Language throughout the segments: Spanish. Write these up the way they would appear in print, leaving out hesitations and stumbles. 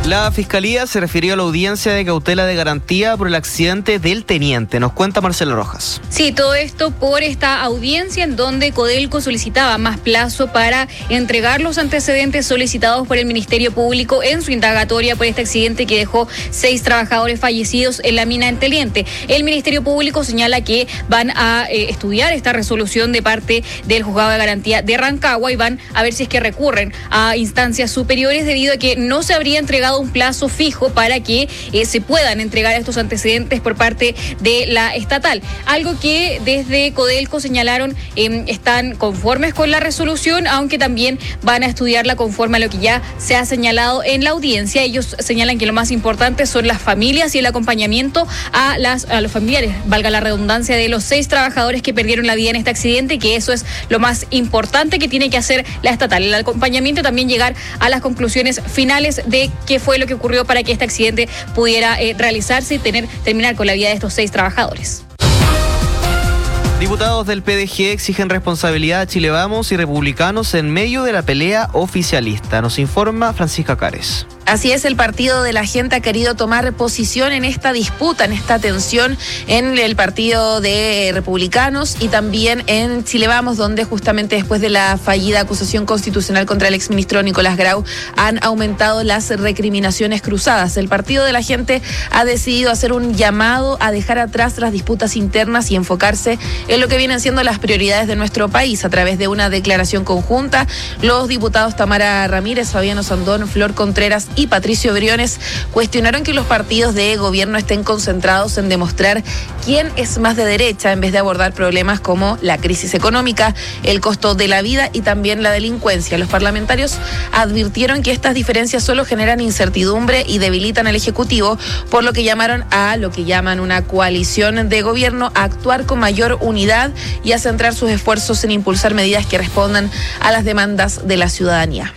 La Fiscalía se refirió a la audiencia de cautela de garantía por el accidente del teniente. Nos cuenta Marcela Rojas. Sí, todo esto por esta audiencia en donde Codelco solicitaba más plazo para entregar los antecedentes solicitados por el Ministerio Público en su indagatoria por este accidente que dejó 6 trabajadores fallecidos en la mina del Teniente. El Ministerio Público señala que van a estudiar esta resolución de parte del Juzgado de Garantía de Rancagua y van a ver si es que recurren a instancias superiores debido a que no se habría entregado un plazo fijo para que se puedan entregar estos antecedentes por parte de la estatal. Algo que desde Codelco señalaron están conformes con la resolución, aunque también van a estudiarla conforme a lo que ya se ha señalado en la audiencia. Ellos señalan que lo más importante son las familias y el acompañamiento a los familiares, valga la redundancia, de los 6 trabajadores que perdieron la vida en este accidente, que eso es lo más importante que tiene que hacer la estatal. El acompañamiento, también llegar a las conclusiones finales de qué fue lo que ocurrió para que este accidente pudiera realizarse y terminar con la vida de estos 6 trabajadores. Diputados del PDG exigen responsabilidad a Chile Vamos y republicanos en medio de la pelea oficialista. Nos informa Francisca Cares. Así es, el partido de la gente ha querido tomar posición en esta disputa, en esta tensión en el partido de republicanos y también en Chile Vamos, donde justamente después de la fallida acusación constitucional contra el exministro Nicolás Grau han aumentado las recriminaciones cruzadas. El partido de la gente ha decidido hacer un llamado a dejar atrás las disputas internas y enfocarse en lo que vienen siendo las prioridades de nuestro país. A través de una declaración conjunta, los diputados Tamara Ramírez, Fabiano Sandón, Flor Contreras y Patricio Briones cuestionaron que los partidos de gobierno estén concentrados en demostrar quién es más de derecha en vez de abordar problemas como la crisis económica, el costo de la vida y también la delincuencia. Los parlamentarios advirtieron que estas diferencias solo generan incertidumbre y debilitan al Ejecutivo, por lo que llamaron a lo que llaman una coalición de gobierno a actuar con mayor unidad y a centrar sus esfuerzos en impulsar medidas que respondan a las demandas de la ciudadanía.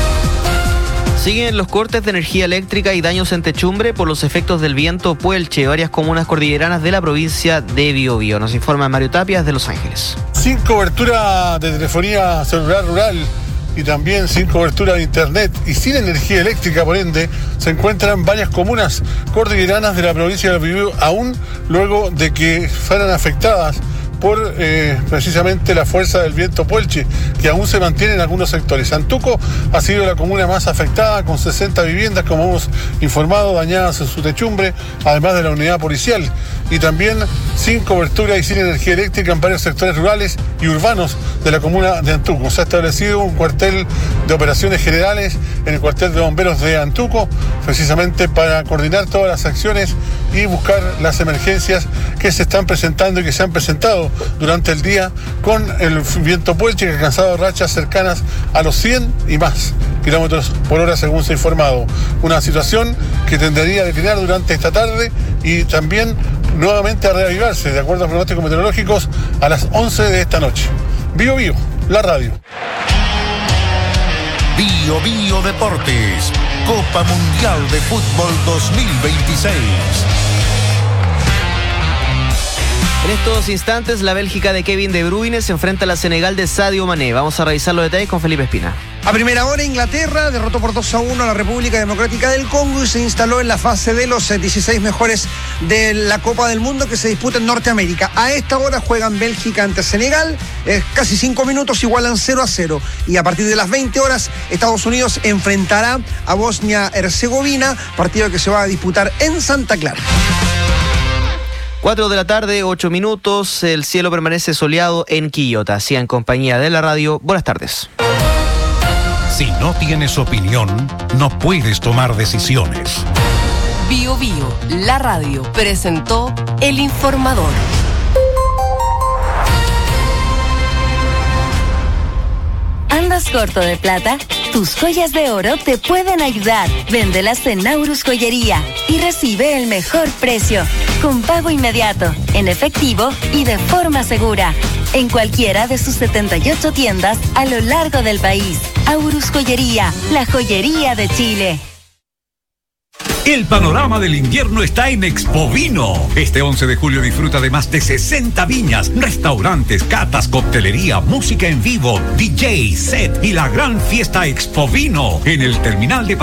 Siguen los cortes de energía eléctrica y daños en techumbre por los efectos del viento Puelche, varias comunas cordilleranas de la provincia de Biobío. Nos informa Mario Tapia desde Los Ángeles. Sin cobertura de telefonía celular rural y también sin cobertura de internet y sin energía eléctrica, por ende, se encuentran varias comunas cordilleranas de la provincia de Biobío, aún luego de que fueran afectadas por precisamente la fuerza del viento Puelche, que aún se mantiene en algunos sectores. Antuco ha sido la comuna más afectada, con 60 viviendas, como hemos informado, dañadas en su techumbre, además de la unidad policial, y también sin cobertura y sin energía eléctrica en varios sectores rurales y urbanos de la comuna de Antuco. Se ha establecido un cuartel de operaciones generales en el cuartel de bomberos de Antuco, precisamente para coordinar todas las acciones y buscar las emergencias que se están presentando y que se han presentado durante el día con el viento Puelche, que ha alcanzado rachas cercanas a los 100 y más kilómetros por hora, según se ha informado. Una situación que tendería a declinar durante esta tarde y también nuevamente a reavivarse, de acuerdo a pronósticos meteorológicos, a las 11 de esta noche. Bio Bio, la radio. Bio Bio Deportes, Copa Mundial de Fútbol 2026. En estos instantes, la Bélgica de Kevin De Bruyne se enfrenta a la Senegal de Sadio Mané. Vamos a revisar los detalles con Felipe Espina. A primera hora, Inglaterra derrotó por 2-1 a la República Democrática del Congo y se instaló en la fase de los 16 mejores de la Copa del Mundo que se disputa en Norteamérica. A esta hora juegan Bélgica ante Senegal, casi 5 minutos igualan 0-0. Y a partir de las 20 horas, Estados Unidos enfrentará a Bosnia-Herzegovina, partido que se va a disputar en Santa Clara. 4 de la tarde, 8 minutos, el cielo permanece soleado en Quillota. Así en compañía de la radio, buenas tardes. Si no tienes opinión, no puedes tomar decisiones. Bio Bio, la radio, presentó El Informador. ¿Andas corto de plata? Tus joyas de oro te pueden ayudar. Véndelas en Naurus Joyería y recibe el mejor precio, con pago inmediato, en efectivo y de forma segura, en cualquiera de sus 78 tiendas a lo largo del país. Aurus Joyería, la joyería de Chile. El panorama del invierno está en Expovino. Este 11 de julio disfruta de más de 60 viñas, restaurantes, catas, coctelería, música en vivo, DJ, set y la gran fiesta Expovino en el terminal de